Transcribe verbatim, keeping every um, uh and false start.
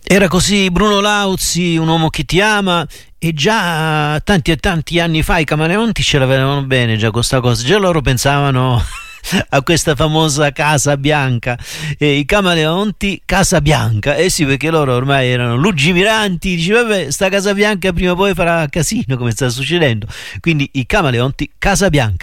Era così Bruno Lauzi, Un uomo che ti ama, e già tanti e tanti anni fa i Camaleonti ce l'avevano bene già con sta cosa, già loro pensavano a questa famosa Casa Bianca, e i Camaleonti Casa Bianca, eh sì, perché loro ormai erano lungimiranti, dice vabbè sta Casa Bianca prima o poi farà casino come sta succedendo, quindi i Camaleonti Casa Bianca.